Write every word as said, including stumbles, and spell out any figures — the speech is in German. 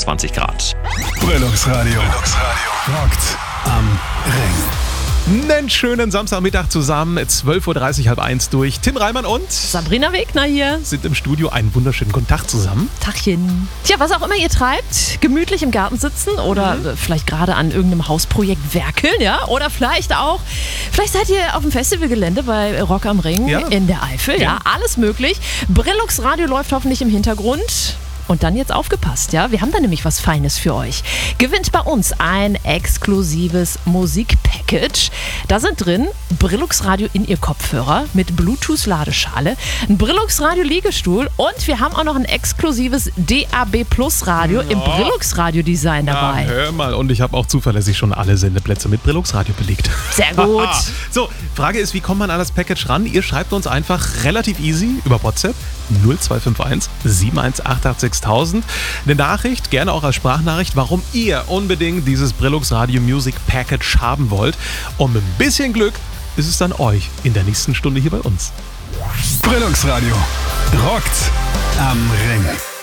zwanzig Grad. Brillux Radio. Brillux Radio. Rockt am Ring. Einen schönen Samstagmittag zusammen, zwölf Uhr dreißig, halb eins durch. Tim Reimann und Sabrina Wegner hier. Sind im Studio. Einen wunderschönen guten Tag zusammen. Tachchen. Tja, was auch immer ihr treibt, gemütlich im Garten sitzen oder mhm. vielleicht gerade an irgendeinem Hausprojekt werkeln, ja? Oder vielleicht auch, vielleicht seid ihr auf dem Festivalgelände bei Rock am Ring ja. in der Eifel, ja. ja, alles möglich. Brillux Radio läuft hoffentlich im Hintergrund. Und dann jetzt aufgepasst, ja, wir haben da nämlich was Feines für euch. Gewinnt bei uns ein exklusives Musikpackage. Da sind drin Brillux Radio in ihr Kopfhörer mit Bluetooth-Ladeschale, ein Brillux Radio Liegestuhl und wir haben auch noch ein exklusives D A B Plus Radio oh. im Brillux Radio Design dabei. Ja, hör mal, und ich habe auch zuverlässig schon alle Sendeplätze mit Brillux Radio belegt. Sehr gut. So, Frage ist, wie kommt man an das Package ran? Ihr schreibt uns einfach relativ easy über WhatsApp null zwei fünf eins sieben eins acht acht sechs tausend. Eine Nachricht, gerne auch als Sprachnachricht, warum ihr unbedingt dieses Brillux Radio Music Package haben wollt. Und mit ein bisschen Glück ist es dann euch in der nächsten Stunde hier bei uns. Brillux Radio rockt am Ring.